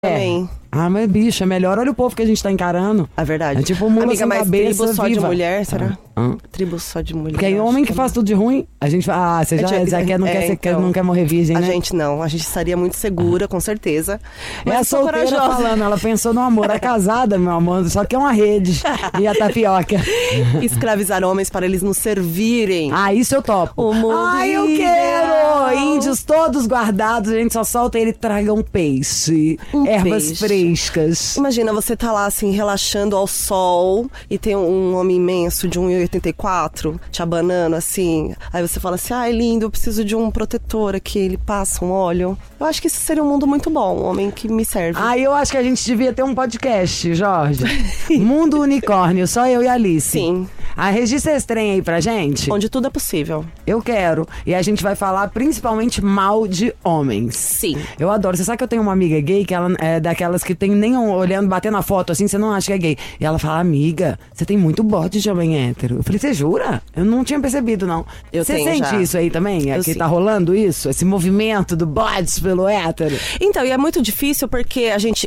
também. Ah, mas bicho, é melhor. Olha o povo que a gente tá encarando. É verdade. É tipo mula amiga, sem mas cabeça, tribo só viva. de mulher, será? Tribo só de mulher. Porque aí homem que faz tudo de ruim, a gente fala, você já quer, não quer morrer virgem, né? A gente não, a gente estaria muito segura, com certeza. Mas é a solteira falando, ela pensou no amor. A casada, meu amor, só que é uma rede. E a tapioca. Escravizar homens para eles nos servirem. Ah, isso eu topo. O mundo eu quero! Índios todos guardados, a gente só solta ele, traga um peixe. Ervas frescas. Imagina, você tá lá assim, relaxando ao sol e tem um homem imenso de 1,84 te abanando assim. Aí você fala assim, ai lindo, eu preciso de um protetor aqui. Ele passa um óleo. Eu acho que isso seria um mundo muito bom, um homem que me serve. Eu acho que a gente devia ter um podcast, Jorge. Mundo Unicórnio, só eu e a Alice. Sim. Registra esse trem aí pra gente. Onde tudo é possível. Eu quero. E a gente vai falar principalmente mal de homens. Sim. Eu adoro. Você sabe que eu tenho uma amiga gay que ela é daquelas que tem nem olhando, batendo a foto assim, você não acha que é gay. E ela fala, amiga, você tem muito bode de homem hétero. Eu falei, você jura? Eu não tinha percebido, não. Você sente já isso aí também? Que tá rolando isso? Esse movimento do bodes pelo hétero? Então, e é muito difícil porque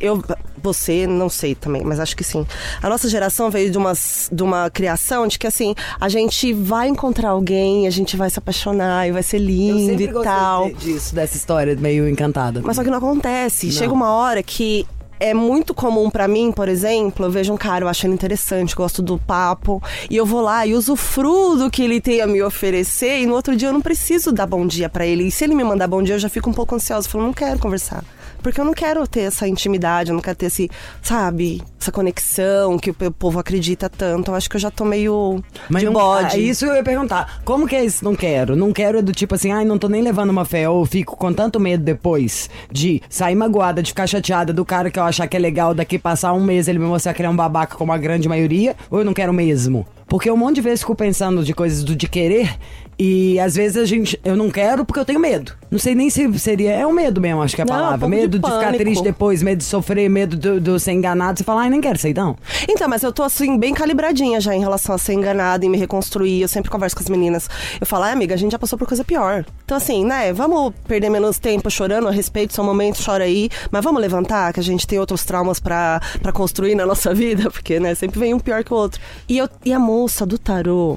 você, não sei também, mas acho que sim. A nossa geração veio de uma criação de que assim, a gente vai encontrar alguém, a gente vai se apaixonar e vai ser lindo e tal. Disso, dessa história meio encantada. Mas só que não acontece. Não. Chega uma hora que é muito comum pra mim, por exemplo, eu vejo um cara, eu acho ele interessante, gosto do papo, e eu vou lá e usufruo do que ele tem a me oferecer, e no outro dia eu não preciso dar bom dia pra ele. E se ele me mandar bom dia, eu já fico um pouco ansiosa, falo, não quero conversar. Porque eu não quero ter essa intimidade, eu não quero ter essa conexão que o povo acredita tanto. Eu acho que eu já tô meio de bode. Isso eu ia perguntar. Como que é isso? Não quero. Não quero é do tipo assim, não tô nem levando uma fé. Ou fico com tanto medo depois de sair magoada, de ficar chateada do cara que eu achar que é legal, daqui passar um mês ele me mostrar que ele é um babaca como a grande maioria. Ou eu não quero mesmo? Porque um monte de vezes fico pensando de coisas de querer. E às vezes eu não quero porque eu tenho medo. Não sei nem se seria. É o medo mesmo, acho que é a palavra. Medo de ficar triste depois, medo de sofrer, medo de ser enganado. Você fala, nem quero sei não. Então, mas eu tô assim, bem calibradinha já em relação a ser enganada e me reconstruir. Eu sempre converso com as meninas. Eu falo, amiga, a gente já passou por coisa pior. Então assim, né, vamos perder menos tempo chorando, a respeito do seu momento, chora aí. Mas vamos levantar, que a gente tem outros traumas pra construir na nossa vida. Porque, né, sempre vem um pior que o outro. E a moça do tarô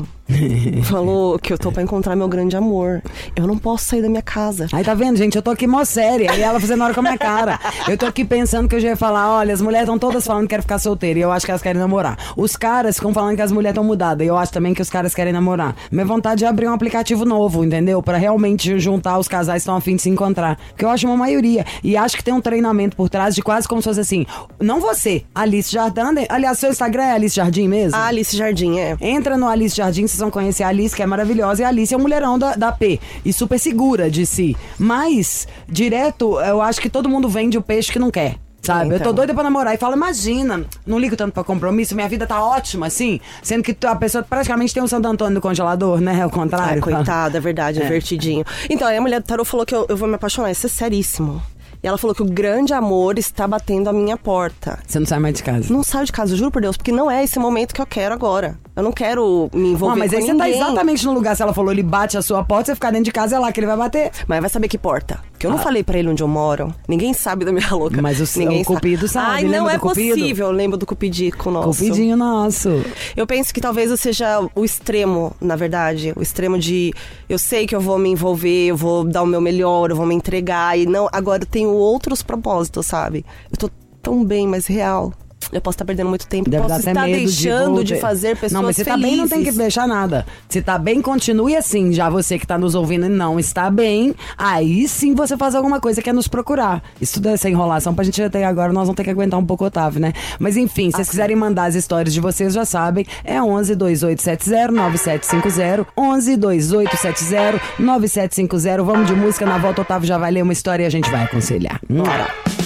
falou que eu tô pra encontrar meu grande amor. Eu não posso sair da minha casa. Aí tá vendo, gente? Eu tô aqui mó séria. E ela fazendo hora com a minha cara. Eu tô aqui pensando que eu já ia falar, olha, as mulheres estão todas falando que querem ficar solteira. E eu acho que elas querem namorar. Os caras ficam falando que as mulheres estão mudadas. E eu acho também que os caras querem namorar. Minha vontade é abrir um aplicativo novo, entendeu? Pra realmente juntar os casais que estão a fim de se encontrar. Porque eu acho uma maioria. E acho que tem um treinamento por trás de quase como se fosse assim. Não você, Alice Jardim. Aliás, seu Instagram é Alice Jardim mesmo? A Alice Jardim, é. Entra no Alice Jardim, vocês vão conhecer a Alice, que é maravilhosa. E a Alice é um mulherão da P. E super segura de si. Mas, direto, eu acho que todo mundo vende o peixe que não quer. Sabe? Então. Eu tô doida pra namorar e falo, imagina, não ligo tanto pra compromisso, minha vida tá ótima, assim, sendo que a pessoa praticamente tem um Santo Antônio no congelador, né? É o contrário. Coitada, é verdade, é vertidinho. Então, aí a mulher do tarô falou que eu vou me apaixonar, isso é seríssimo. E ela falou que o grande amor está batendo à minha porta. Você não sai mais de casa? Não saio de casa, juro por Deus, porque não é esse momento que eu quero agora. Eu não quero me envolver com ninguém. Mas aí você tá exatamente no lugar, se ela falou, ele bate a sua porta, você ficar dentro de casa, é lá que ele vai bater. Mas vai saber que porta. Porque eu não falei pra ele onde eu moro. Ninguém sabe da minha louca. Mas o Cupido sabe. Ai, não é possível. Eu lembro do Cupidico nosso. Cupidinho nosso. Eu penso que talvez eu seja o extremo, na verdade. O extremo de... Eu sei que eu vou me envolver, eu vou dar o meu melhor, eu vou me entregar. E não, agora eu tenho outros propósitos, sabe? Eu tô tão bem, mas real. Eu posso estar perdendo muito tempo, deve posso estar deixando de fazer pessoas felizes. Não, mas você tá bem, não tem que deixar nada. Se tá bem, continue assim. Já você que tá nos ouvindo e não está bem, aí sim você faz alguma coisa que é nos procurar. Isso tudo é essa enrolação pra gente até agora, nós vamos ter que aguentar um pouco o Otávio, né? Mas enfim, se vocês quiserem mandar as histórias de vocês, já sabem, é 11 2870 9750, 11 2870 9750. Vamos de música, na volta o Otávio já vai ler uma história e a gente vai aconselhar. Bora!